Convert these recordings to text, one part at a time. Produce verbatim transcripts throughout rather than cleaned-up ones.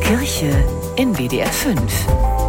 Kirche in W D R fünf.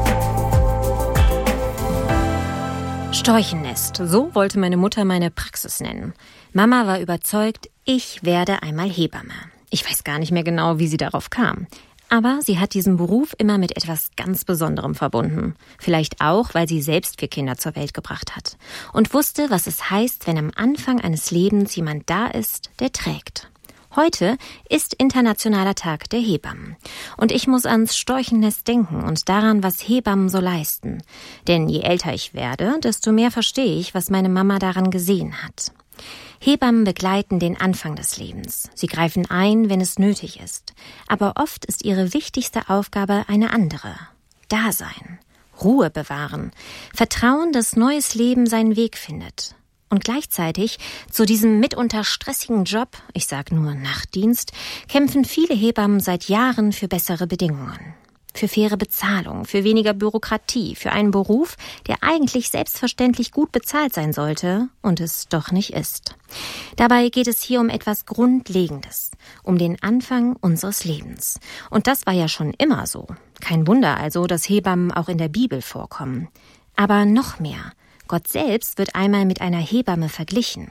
Storchennest, so wollte meine Mutter meine Praxis nennen. Mama war überzeugt, ich werde einmal Hebamme. Ich weiß gar nicht mehr genau, wie sie darauf kam. Aber sie hat diesen Beruf immer mit etwas ganz Besonderem verbunden. Vielleicht auch, weil sie selbst vier Kinder zur Welt gebracht hat. Und wusste, was es heißt, wenn am Anfang eines Lebens jemand da ist, der trägt. Heute ist Internationaler Tag der Hebammen. Und ich muss ans Storchennest denken und daran, was Hebammen so leisten. Denn je älter ich werde, desto mehr verstehe ich, was meine Mama daran gesehen hat. Hebammen begleiten den Anfang des Lebens. Sie greifen ein, wenn es nötig ist. Aber oft ist ihre wichtigste Aufgabe eine andere. Dasein, Ruhe bewahren, Vertrauen, dass neues Leben seinen Weg findet. Und gleichzeitig zu diesem mitunter stressigen Job, ich sag nur Nachtdienst, kämpfen viele Hebammen seit Jahren für bessere Bedingungen. Für faire Bezahlung, für weniger Bürokratie, für einen Beruf, der eigentlich selbstverständlich gut bezahlt sein sollte und es doch nicht ist. Dabei geht es hier um etwas Grundlegendes, um den Anfang unseres Lebens. Und das war ja schon immer so. Kein Wunder also, dass Hebammen auch in der Bibel vorkommen. Aber noch mehr. Gott selbst wird einmal mit einer Hebamme verglichen.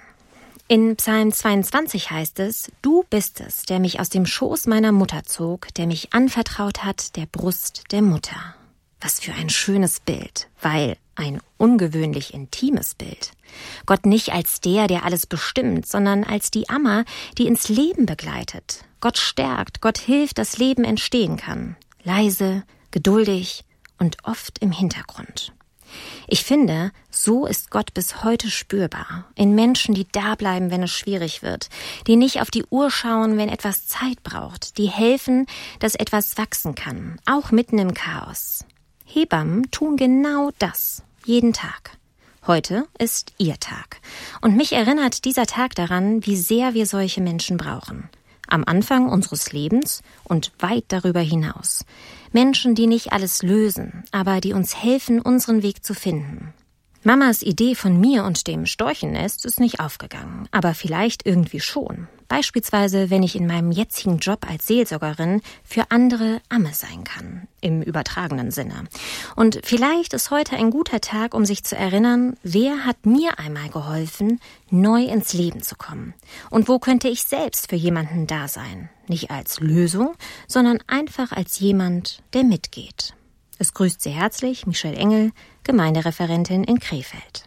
In Psalm zweiundzwanzig heißt es, du bist es, der mich aus dem Schoß meiner Mutter zog, der mich anvertraut hat, der Brust der Mutter. Was für ein schönes Bild, weil ein ungewöhnlich intimes Bild. Gott nicht als der, der alles bestimmt, sondern als die Amma, die ins Leben begleitet. Gott stärkt, Gott hilft, dass Leben entstehen kann. Leise, geduldig und oft im Hintergrund. Ich finde, so ist Gott bis heute spürbar. In Menschen, die da bleiben, wenn es schwierig wird. Die nicht auf die Uhr schauen, wenn etwas Zeit braucht. Die helfen, dass etwas wachsen kann. Auch mitten im Chaos. Hebammen tun genau das. Jeden Tag. Heute ist ihr Tag. Und mich erinnert dieser Tag daran, wie sehr wir solche Menschen brauchen. Am Anfang unseres Lebens und weit darüber hinaus. Menschen, die nicht alles lösen, aber die uns helfen, unseren Weg zu finden. Mamas Idee von mir und dem Storchennest ist nicht aufgegangen, aber vielleicht irgendwie schon. Beispielsweise, wenn ich in meinem jetzigen Job als Seelsorgerin für andere Amme sein kann, im übertragenen Sinne. Und vielleicht ist heute ein guter Tag, um sich zu erinnern, wer hat mir einmal geholfen, neu ins Leben zu kommen? Und wo könnte ich selbst für jemanden da sein? Nicht als Lösung, sondern einfach als jemand, der mitgeht. Es grüßt Sie herzlich Michelle Engel, Gemeindereferentin in Krefeld.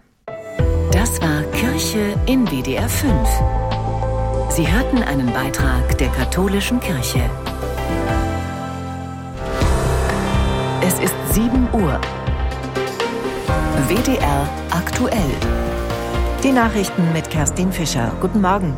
Das war Kirche in W D R fünf. Sie hörten einen Beitrag der Katholischen Kirche. Es ist sieben Uhr. W D R aktuell. Die Nachrichten mit Kerstin Fischer. Guten Morgen.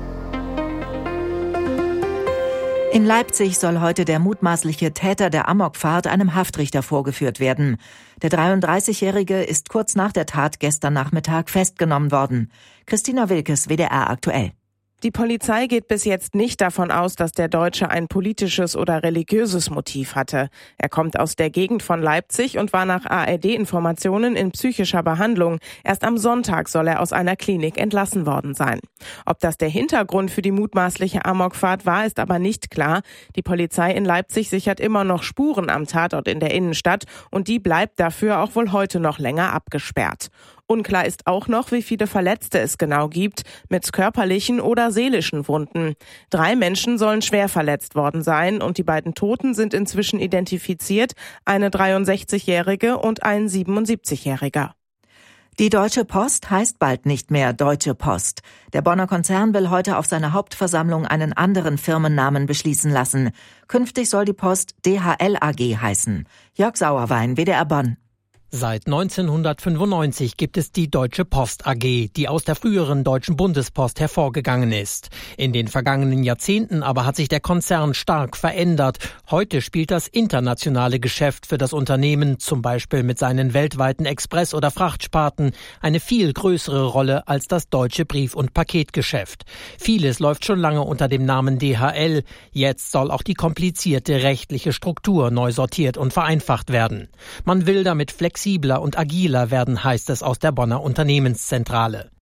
In Leipzig soll heute der mutmaßliche Täter der Amokfahrt einem Haftrichter vorgeführt werden. Der dreiunddreißigjährige ist kurz nach der Tat gestern Nachmittag festgenommen worden. Christina Wilkes, W D R aktuell. Die Polizei geht bis jetzt nicht davon aus, dass der Deutsche ein politisches oder religiöses Motiv hatte. Er kommt aus der Gegend von Leipzig und war nach A R D-Informationen in psychischer Behandlung. Erst am Sonntag soll er aus einer Klinik entlassen worden sein. Ob das der Hintergrund für die mutmaßliche Amokfahrt war, ist aber nicht klar. Die Polizei in Leipzig sichert immer noch Spuren am Tatort in der Innenstadt und die bleibt dafür auch wohl heute noch länger abgesperrt. Unklar ist auch noch, wie viele Verletzte es genau gibt, mit körperlichen oder seelischen Wunden. Drei Menschen sollen schwer verletzt worden sein und die beiden Toten sind inzwischen identifiziert, eine dreiundsechzigjährige und ein siebenundsiebzigjähriger. Die Deutsche Post heißt bald nicht mehr Deutsche Post. Der Bonner Konzern will heute auf seiner Hauptversammlung einen anderen Firmennamen beschließen lassen. Künftig soll die Post D H L A G heißen. Jörg Sauerwein, W D R Bonn. Seit neunzehnhundertfünfundneunzig gibt es die Deutsche Post A G, die aus der früheren Deutschen Bundespost hervorgegangen ist. In den vergangenen Jahrzehnten aber hat sich der Konzern stark verändert. Heute spielt das internationale Geschäft für das Unternehmen, zum Beispiel mit seinen weltweiten Express- oder Frachtsparten, eine viel größere Rolle als das deutsche Brief- und Paketgeschäft. Vieles läuft schon lange unter dem Namen D H L. Jetzt soll auch die komplizierte rechtliche Struktur neu sortiert und vereinfacht werden. Man will damit flexibler und agiler werden, heißt es aus der Bonner Unternehmenszentrale.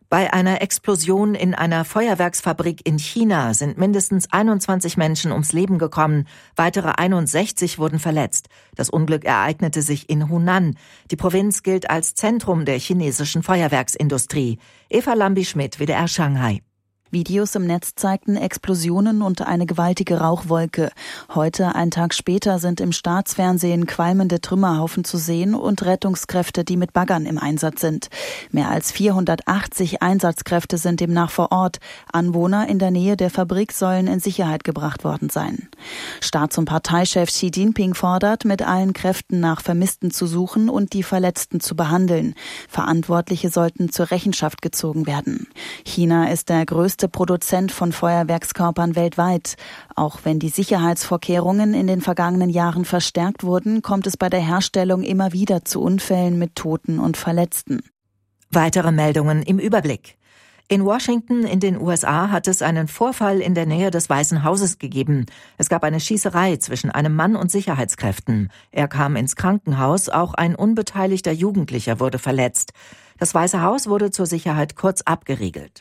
Bei einer Explosion in einer Feuerwerksfabrik in China sind mindestens einundzwanzig Menschen ums Leben gekommen, weitere einundsechzig wurden verletzt. Das Unglück ereignete sich in Hunan. Die Provinz gilt als Zentrum der chinesischen Feuerwerksindustrie. Eva Lambi-Schmidt, W D R Shanghai. Videos im Netz zeigten Explosionen und eine gewaltige Rauchwolke. Heute, einen Tag später, sind im Staatsfernsehen qualmende Trümmerhaufen zu sehen und Rettungskräfte, die mit Baggern im Einsatz sind. Mehr als vierhundertachtzig Einsatzkräfte sind demnach vor Ort. Anwohner in der Nähe der Fabrik sollen in Sicherheit gebracht worden sein. Staats- und Parteichef Xi Jinping fordert, mit allen Kräften nach Vermissten zu suchen und die Verletzten zu behandeln. Verantwortliche sollten zur Rechenschaft gezogen werden. China ist der größte Produzent von Feuerwerkskörpern weltweit. Auch wenn die Sicherheitsvorkehrungen in den vergangenen Jahren verstärkt wurden, kommt es bei der Herstellung immer wieder zu Unfällen mit Toten und Verletzten. Weitere Meldungen im Überblick. In Washington in den U S A hat es einen Vorfall in der Nähe des Weißen Hauses gegeben. Es gab eine Schießerei zwischen einem Mann und Sicherheitskräften. Er kam ins Krankenhaus, auch ein unbeteiligter Jugendlicher wurde verletzt. Das Weiße Haus wurde zur Sicherheit kurz abgeriegelt.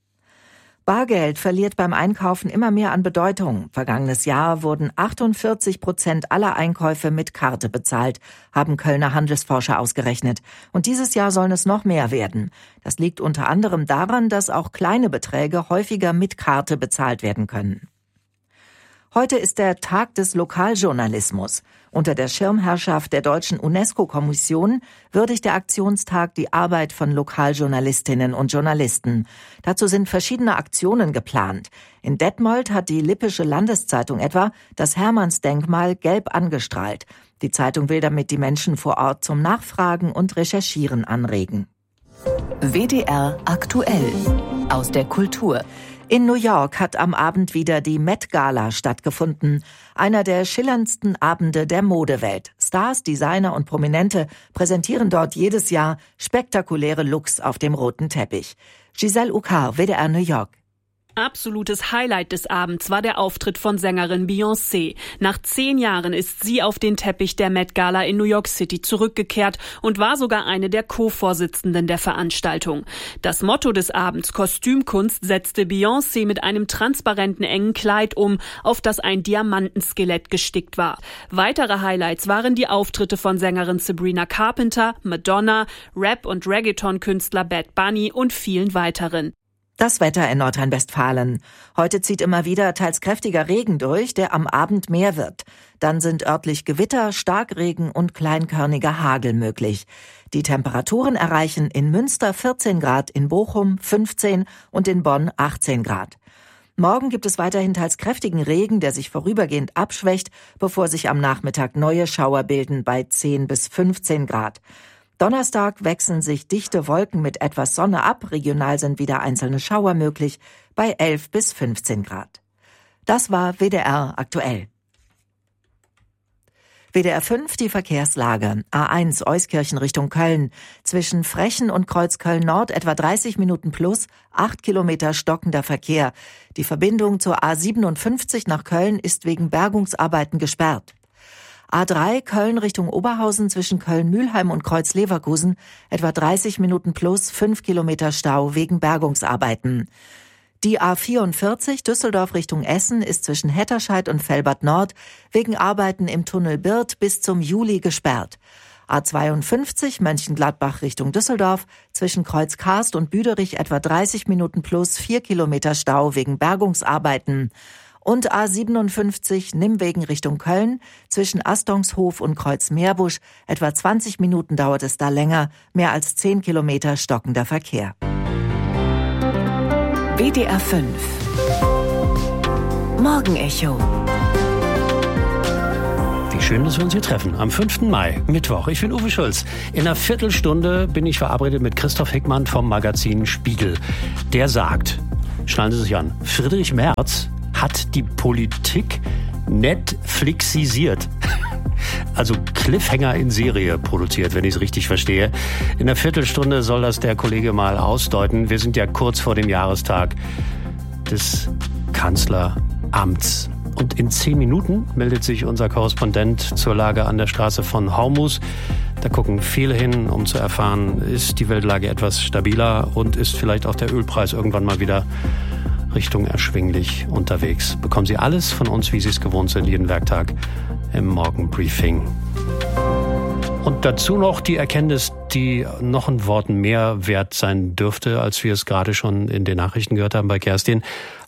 Bargeld verliert beim Einkaufen immer mehr an Bedeutung. Vergangenes Jahr wurden achtundvierzig Prozent aller Einkäufe mit Karte bezahlt, haben Kölner Handelsforscher ausgerechnet. Und dieses Jahr sollen es noch mehr werden. Das liegt unter anderem daran, dass auch kleine Beträge häufiger mit Karte bezahlt werden können. Heute ist der Tag des Lokaljournalismus. Unter der Schirmherrschaft der deutschen UNESCO-Kommission würdigt der Aktionstag die Arbeit von Lokaljournalistinnen und Journalisten. Dazu sind verschiedene Aktionen geplant. In Detmold hat die Lippische Landeszeitung etwa das Hermannsdenkmal gelb angestrahlt. Die Zeitung will damit die Menschen vor Ort zum Nachfragen und Recherchieren anregen. W D R aktuell aus der Kultur. In New York hat am Abend wieder die Met Gala stattgefunden. Einer der schillerndsten Abende der Modewelt. Stars, Designer und Prominente präsentieren dort jedes Jahr spektakuläre Looks auf dem roten Teppich. Giselle Ucar, W D R New York. Absolutes Highlight des Abends war der Auftritt von Sängerin Beyoncé. Nach zehn Jahren ist sie auf den Teppich der Met Gala in New York City zurückgekehrt und war sogar eine der Co-Vorsitzenden der Veranstaltung. Das Motto des Abends, Kostümkunst, setzte Beyoncé mit einem transparenten engen Kleid um, auf das ein Diamantenskelett gestickt war. Weitere Highlights waren die Auftritte von Sängerin Sabrina Carpenter, Madonna, Rap- und Reggaeton-Künstler Bad Bunny und vielen weiteren. Das Wetter in Nordrhein-Westfalen. Heute zieht immer wieder teils kräftiger Regen durch, der am Abend mehr wird. Dann sind örtlich Gewitter, Starkregen und kleinkörniger Hagel möglich. Die Temperaturen erreichen in Münster vierzehn Grad, in Bochum fünfzehn und in Bonn achtzehn Grad. Morgen gibt es weiterhin teils kräftigen Regen, der sich vorübergehend abschwächt, bevor sich am Nachmittag neue Schauer bilden bei zehn bis fünfzehn Grad. Donnerstag wechseln sich dichte Wolken mit etwas Sonne ab. Regional sind wieder einzelne Schauer möglich bei elf bis fünfzehn Grad. Das war W D R aktuell. W D R fünf, die Verkehrslage. A eins Euskirchen Richtung Köln. Zwischen Frechen und Kreuzköln Nord etwa dreißig Minuten plus, acht Kilometer stockender Verkehr. Die Verbindung zur A siebenundfünfzig nach Köln ist wegen Bergungsarbeiten gesperrt. A drei Köln Richtung Oberhausen zwischen Köln-Mülheim und Kreuz-Leverkusen etwa dreißig Minuten plus, fünf Kilometer Stau wegen Bergungsarbeiten. Die A vierundvierzig Düsseldorf Richtung Essen ist zwischen Hetterscheid und Velbert Nord wegen Arbeiten im Tunnel Birth bis zum Juli gesperrt. A zweiundfünfzig Mönchengladbach Richtung Düsseldorf zwischen Kreuz-Karst und Büderich etwa dreißig Minuten plus, vier Kilometer Stau wegen Bergungsarbeiten. Und A siebenundfünfzig Nimwegen Richtung Köln zwischen Astungshof und Kreuz-Meerbusch etwa zwanzig Minuten dauert es da länger, mehr als zehn Kilometer stockender Verkehr. W D R fünf Morgenecho. Wie schön, dass wir uns hier treffen. Am fünften Mai, Mittwoch. Ich bin Uwe Schulz. In einer Viertelstunde bin ich verabredet mit Christoph Hickmann vom Magazin Spiegel. Der sagt, schnallen Sie sich an, Friedrich Merz hat die Politik Netflixisiert. Also Cliffhanger in Serie produziert, wenn ich es richtig verstehe. In einer Viertelstunde soll das der Kollege mal ausdeuten. Wir sind ja kurz vor dem Jahrestag des Kanzleramts. Und in zehn Minuten meldet sich unser Korrespondent zur Lage an der Straße von Hormuz. Da gucken viele hin, um zu erfahren, ist die Weltlage etwas stabiler und ist vielleicht auch der Ölpreis irgendwann mal wieder Richtung erschwinglich unterwegs. Bekommen Sie alles von uns, wie Sie es gewohnt sind, jeden Werktag im Morgenbriefing. Und dazu noch die Erkenntnis, die noch ein Wort mehr wert sein dürfte, als wir es gerade schon in den Nachrichten gehört haben bei Kerstin.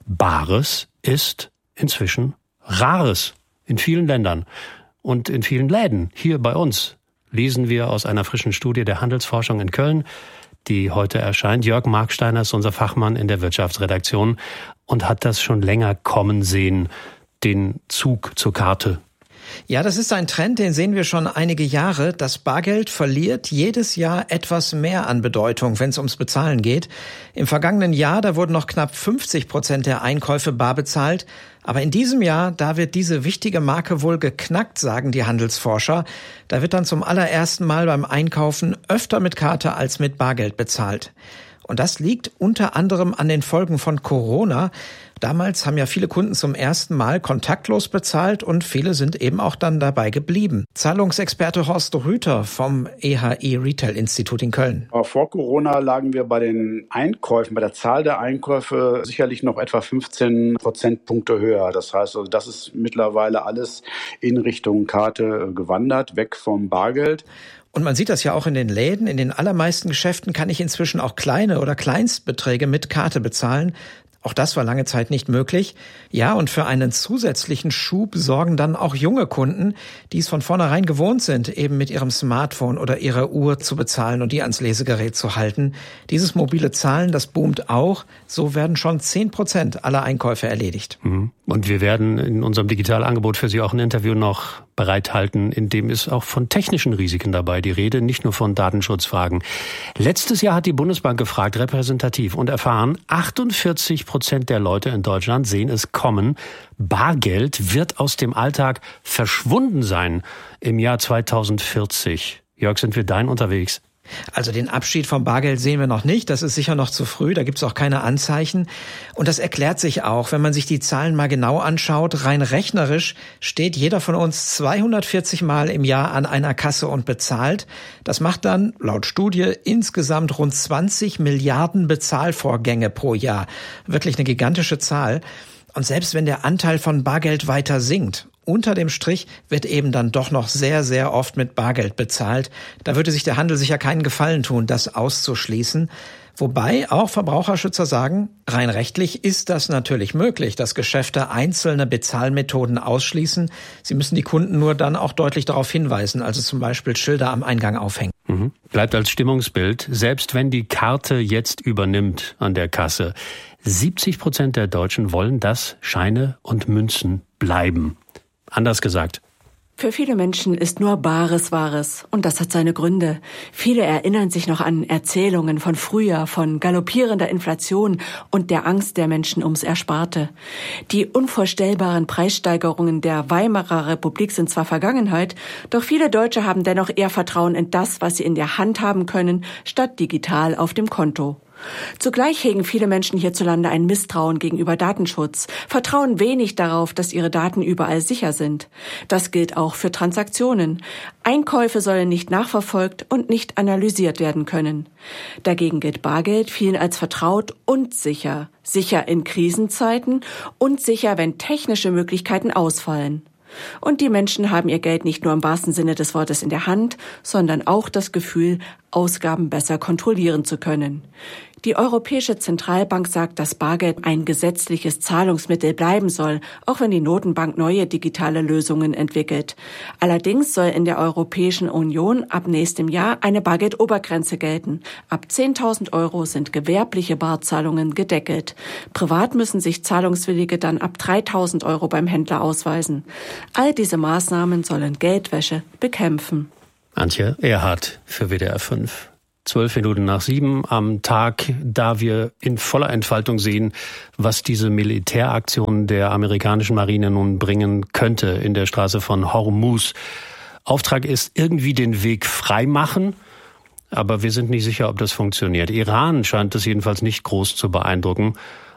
Bares ist inzwischen Rares in vielen Ländern und in vielen Läden. Hier bei uns lesen wir aus einer frischen Studie der Handelsforschung in Köln, die heute erscheint. Jörg Marksteiner ist unser Fachmann in der Wirtschaftsredaktion und hat das schon länger kommen sehen, den Zug zur Karte. Ja, das ist ein Trend, den sehen wir schon einige Jahre. Das Bargeld verliert jedes Jahr etwas mehr an Bedeutung, wenn es ums Bezahlen geht. Im vergangenen Jahr, da wurden noch knapp fünfzig Prozent der Einkäufe bar bezahlt. Aber in diesem Jahr, da wird diese wichtige Marke wohl geknackt, sagen die Handelsforscher. Da wird dann zum allerersten Mal beim Einkaufen öfter mit Karte als mit Bargeld bezahlt. Und das liegt unter anderem an den Folgen von Corona. Damals haben ja viele Kunden zum ersten Mal kontaktlos bezahlt und viele sind eben auch dann dabei geblieben. Zahlungsexperte Horst Rüther vom E H I Retail Institut in Köln. Vor Corona lagen wir bei den Einkäufen, bei der Zahl der Einkäufe sicherlich noch etwa fünfzehn Prozentpunkte höher. Das heißt, also das ist mittlerweile alles in Richtung Karte gewandert, weg vom Bargeld. Und man sieht das ja auch in den Läden. In den allermeisten Geschäften kann ich inzwischen auch kleine oder Kleinstbeträge mit Karte bezahlen. Auch das war lange Zeit nicht möglich. Ja, und für einen zusätzlichen Schub sorgen dann auch junge Kunden, die es von vornherein gewohnt sind, eben mit ihrem Smartphone oder ihrer Uhr zu bezahlen und die ans Lesegerät zu halten. Dieses mobile Zahlen, das boomt auch. So werden schon zehn Prozent aller Einkäufe erledigt. Und wir werden in unserem Digitalangebot für Sie auch ein Interview noch bereithalten, in dem ist auch von technischen Risiken dabei die Rede, nicht nur von Datenschutzfragen. Letztes Jahr hat die Bundesbank gefragt, repräsentativ, und erfahren, achtundvierzig Prozent der Leute in Deutschland sehen es kommen. Bargeld wird aus dem Alltag verschwunden sein im Jahr zweitausendvierzig. Jörg, sind wir dahin unterwegs? Also den Abschied vom Bargeld sehen wir noch nicht. Das ist sicher noch zu früh. Da gibt es auch keine Anzeichen. Und das erklärt sich auch, wenn man sich die Zahlen mal genau anschaut. Rein rechnerisch steht jeder von uns zweihundertvierzig Mal im Jahr an einer Kasse und bezahlt. Das macht dann laut Studie insgesamt rund zwanzig Milliarden Bezahlvorgänge pro Jahr. Wirklich eine gigantische Zahl. Und selbst wenn der Anteil von Bargeld weiter sinkt, unter dem Strich wird eben dann doch noch sehr, sehr oft mit Bargeld bezahlt. Da würde sich der Handel sicher keinen Gefallen tun, das auszuschließen. Wobei auch Verbraucherschützer sagen, rein rechtlich ist das natürlich möglich, dass Geschäfte einzelne Bezahlmethoden ausschließen. Sie müssen die Kunden nur dann auch deutlich darauf hinweisen, also zum Beispiel Schilder am Eingang aufhängen. Mhm. Bleibt als Stimmungsbild, selbst wenn die Karte jetzt übernimmt an der Kasse, siebzig Prozent der Deutschen wollen, dass Scheine und Münzen bleiben. Anders gesagt. Für viele Menschen ist nur Bares Wahres und das hat seine Gründe. Viele erinnern sich noch an Erzählungen von früher, von galoppierender Inflation und der Angst der Menschen ums Ersparte. Die unvorstellbaren Preissteigerungen der Weimarer Republik sind zwar Vergangenheit, doch viele Deutsche haben dennoch eher Vertrauen in das, was sie in der Hand haben können, statt digital auf dem Konto. Zugleich hegen viele Menschen hierzulande ein Misstrauen gegenüber Datenschutz, vertrauen wenig darauf, dass ihre Daten überall sicher sind. Das gilt auch für Transaktionen. Einkäufe sollen nicht nachverfolgt und nicht analysiert werden können. Dagegen gilt Bargeld vielen als vertraut und sicher. Sicher in Krisenzeiten und sicher, wenn technische Möglichkeiten ausfallen. Und die Menschen haben ihr Geld nicht nur im wahrsten Sinne des Wortes in der Hand, sondern auch das Gefühl, Ausgaben besser kontrollieren zu können. Die Europäische Zentralbank sagt, dass Bargeld ein gesetzliches Zahlungsmittel bleiben soll, auch wenn die Notenbank neue digitale Lösungen entwickelt. Allerdings soll in der Europäischen Union ab nächstem Jahr eine Bargeldobergrenze gelten. Ab zehntausend Euro sind gewerbliche Barzahlungen gedeckelt. Privat müssen sich Zahlungswillige dann ab dreitausend Euro beim Händler ausweisen. All diese Maßnahmen sollen Geldwäsche bekämpfen. Antje Erhardt für W D R fünf. Zwölf Minuten nach sieben am Tag, da wir in voller Entfaltung sehen, was diese Militäraktion der amerikanischen Marine nun bringen könnte in der Straße von Hormuz. Auftrag ist irgendwie den Weg frei machen, aber wir sind nicht sicher, ob das funktioniert. Iran scheint es jedenfalls nicht groß zu beeindrucken.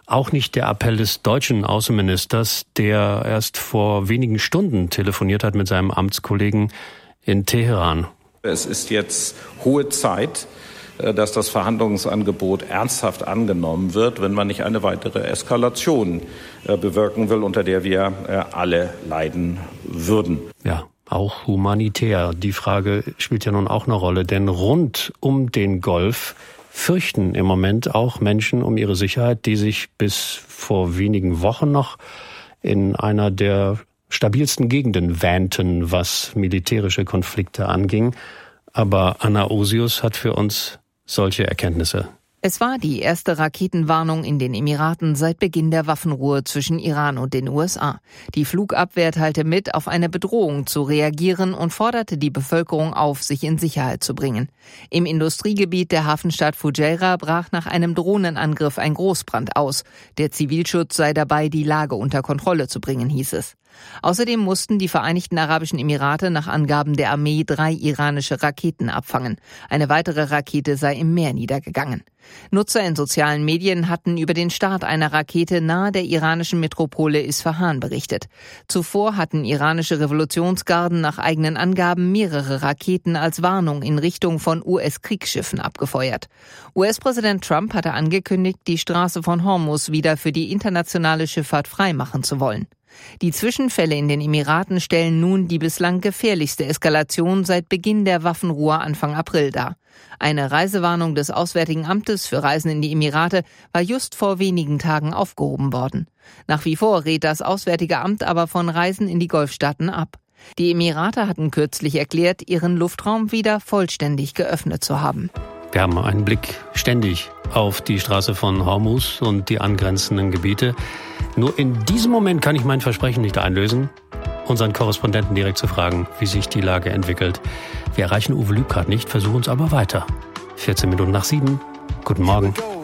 Auch nicht der Appell des deutschen Außenministers, der erst vor wenigen Stunden telefoniert hat mit seinem Amtskollegen in Teheran. Es ist jetzt hohe Zeit, dass das Verhandlungsangebot ernsthaft angenommen wird, wenn man nicht eine weitere Eskalation bewirken will, unter der wir alle leiden würden. Ja, auch humanitär. Die Frage spielt ja nun auch eine Rolle, denn rund um den Golf fürchten im Moment auch Menschen um ihre Sicherheit, die sich bis vor wenigen Wochen noch in einer der stabilsten Gegenden wähnten, was militärische Konflikte anging. Aber Anna Osius hat für uns solche Erkenntnisse. Es war die erste Raketenwarnung in den Emiraten seit Beginn der Waffenruhe zwischen Iran und den U S A. Die Flugabwehr teilte mit, auf eine Bedrohung zu reagieren und forderte die Bevölkerung auf, sich in Sicherheit zu bringen. Im Industriegebiet der Hafenstadt Fujairah brach nach einem Drohnenangriff ein Großbrand aus. Der Zivilschutz sei dabei, die Lage unter Kontrolle zu bringen, hieß es. Außerdem mussten die Vereinigten Arabischen Emirate nach Angaben der Armee drei iranische Raketen abfangen. Eine weitere Rakete sei im Meer niedergegangen. Nutzer in sozialen Medien hatten über den Start einer Rakete nahe der iranischen Metropole Isfahan berichtet. Zuvor hatten iranische Revolutionsgarden nach eigenen Angaben mehrere Raketen als Warnung in Richtung von U S-Kriegsschiffen abgefeuert. U S-Präsident Trump hatte angekündigt, die Straße von Hormuz wieder für die internationale Schifffahrt freimachen zu wollen. Die Zwischenfälle in den Emiraten stellen nun die bislang gefährlichste Eskalation seit Beginn der Waffenruhe Anfang April dar. Eine Reisewarnung des Auswärtigen Amtes für Reisen in die Emirate war just vor wenigen Tagen aufgehoben worden. Nach wie vor rät das Auswärtige Amt aber von Reisen in die Golfstaaten ab. Die Emirate hatten kürzlich erklärt, ihren Luftraum wieder vollständig geöffnet zu haben. Wir haben einen Blick ständig auf die Straße von Hormuz und die angrenzenden Gebiete. Nur in diesem Moment kann ich mein Versprechen nicht einlösen, unseren Korrespondenten direkt zu fragen, wie sich die Lage entwickelt. Wir erreichen Uwe Lübkart nicht, versuchen es aber weiter. vierzehn Minuten nach sieben. Guten Morgen.